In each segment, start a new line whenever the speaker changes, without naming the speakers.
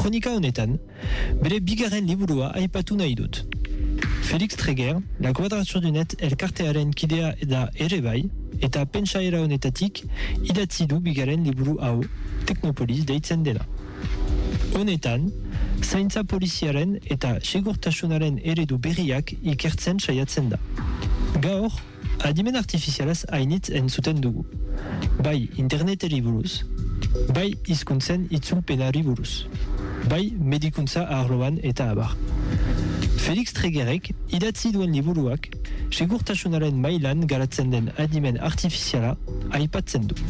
kronika honetan, bere bigarren liburua aipatu nahi dut. Felix Treger, La Quadrature du Net elkartearen kidea da ere bai, eta pentsaera honetatik idatzi du bigarren liburu hau, Teknopolis deitzen dena. Honetan, zaintza poliziaren eta segurtasunaren eredu berriak ikertzen saiatzen da. Gaur, adimen artifizialaz hainitz entzuten dugu. Bai interneteri buruz, bai hizkuntzen itzulpenari buruz, bai medikuntza arloan eta abar. Felix Tregerek idatzi duen liburuak segurtasunaren mailan garatzen den adimen artifiziala aipatzen du.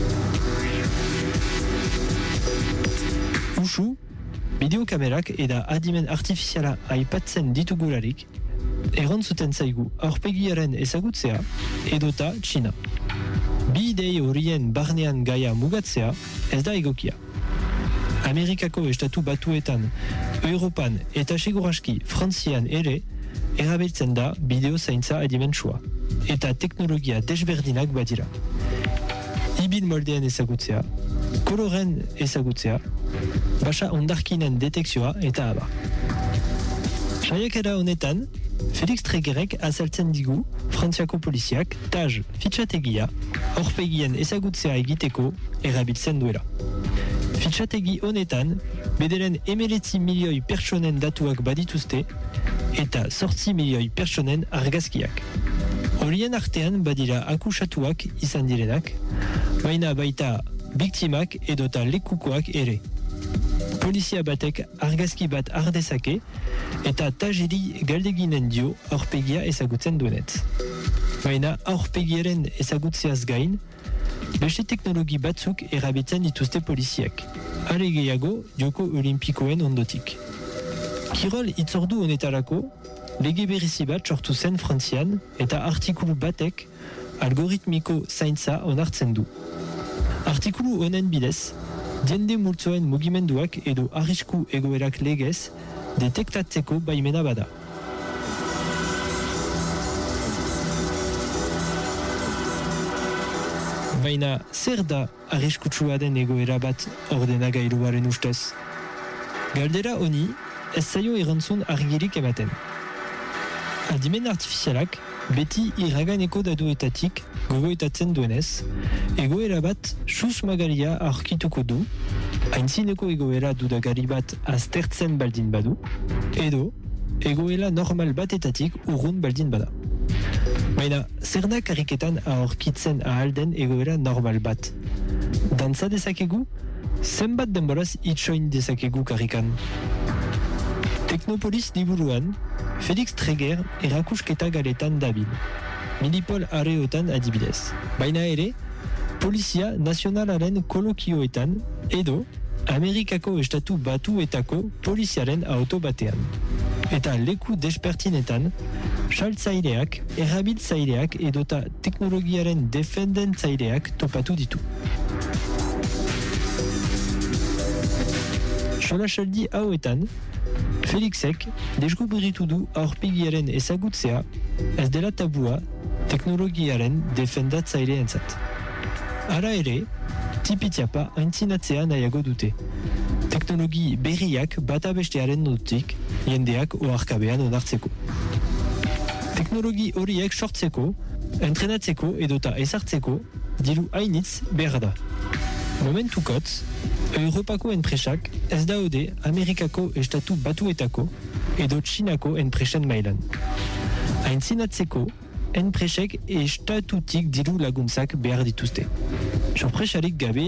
Usu, bideokamerak eta adimen artifiziala aipatzen ditugularik, errantzuten zaigu aurpegiaren ezagutzea edota Txina. Bi idei horien barnean gaia mugatzea ez da egokia. Amerikako estatu batuetan, Europan eta seguraski Frantzian ere erabiltzen da bideo zaintza adimentsua eta teknologia desberdinak badira. Ibil moldeen ezagutzea, koloren ezagutzea, basa ondarkinen detekzioa eta abar. Saiakera honetan, Felix Tregerek azaltzen digu Frantziako poliziak taj fitxategia aurpegien ezagutzea egiteko erabiltzen duela. Fitxategi honetan, bederen 19 milioi pertsonen datuak badituzte eta 8 milioi pertsonen argazkiak. Horien artean badira akusatuak izan direnak, baina baita biktimak edota lekukoak ere. Polizia batek argazki bat ardezake eta tajeri galdeginen dio aurpegia ezagutzen duenetz. Baina aurpegiaren ezagutzeaz gain, beste teknologi batzuk erabiltzen dituzte poliziak. Are gehiago, Joko Olimpikoen ondotik. Kirol itzordu honetarako, lege berezi bat sortu zen Frantzian eta artikulu batek algoritmiko zaintza onartzen du. Artikulu honen bidez, jende multzoen mugimenduak edo arrisku egoerak legez detektatzeko baimena bada. Baina zer da arriskutsua den egoera bat ordenagailuaren ustez? Galdera honi ez zaio erantzun argirik ematen. Adimen artifizialak beti iraganeko datuetatik gogoetatzen duenez, egoera bat susmagaria aurkituko du, aintzineko egoera dudagari bat aztertzen baldin badu, edo egoera normal batetatik urrun baldin bada. Baina, zer da kariketan aurkitzen ahalden egoera normal bat? Dantza dezakegu? Zenbat denboraz itxoin dezakegu karikan? Teknopolis liburuan, Felix Treger erakusketa galetan dabil. Milipol areotan adibidez. Baina ere, polizia nazionalaren kolokioetan edo Amerikako estatu batuetako poliziaren auto batean. Eta leku despertinetan, saltzaileak, erabiltzaileak edota teknologiaren defendentzaileak topatu ditu. Solasaldi hauetan, Felixek deskubritu du aurpegiaren ezagutzea ez dela tabua teknologiaren defendatzaileentzat. Hala ere, tipitiapa aintzinatzea nahiago dute. Teknologi berriak bata bestearen notik jendeak oharkabean onartzeko. Teknologi horiek sortzeko, entrenatzeko edota ezartzeko diru hainitz behar da. Momentukotz, Europako enpresak ez daude Amerikako estatu batuetako edo Txinako enpresen mailan. Aintzinatzeko, enpresek estatutik diru laguntzak behar dituzte. Sorpresarik gabe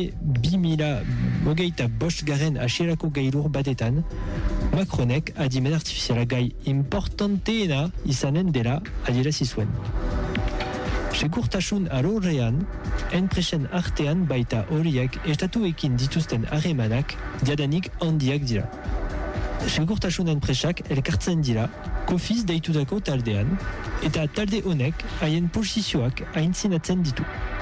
2025 hasierako gailur batetan, Macronek adimen artifiziala gai importanteena izanen dela adierazi zuen. Segurtasun alorrean, enpresen artean baita horiek estatuekin dituzten harremanak jadanik handiak dira. Segurtasun enpresak elkartzen dira, kofiz deitutako taldean, eta talde honek haien posizioak aintzinatzen ditu.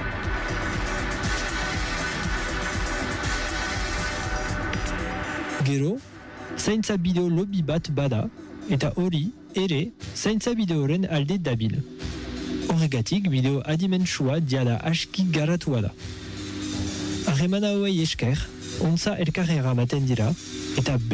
Gero, zaintza bideo lobby bat bada, eta hori ere zaintza bideoren alde dabil. Horregatik bideo adimentsua diada aski garatua da. Harreman hauei esker, ontza elkarrera maten dira, eta